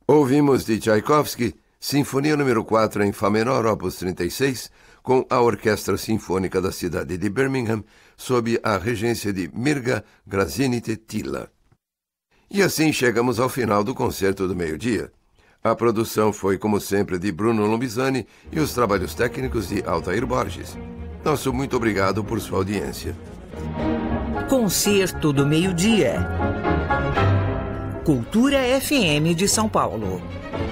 Ouvimos de Tchaikovsky, Sinfonia número 4 em Fá menor, opus 36, com a Orquestra Sinfônica da cidade de Birmingham, sob a regência de Mirga Gražinytė-Tyla. E assim chegamos ao final do Concerto do Meio-Dia. A produção foi, como sempre, de Bruno Lombisani e os trabalhos técnicos de Altair Borges. Nosso muito obrigado por sua audiência. Concerto do Meio-Dia. Cultura FM de São Paulo.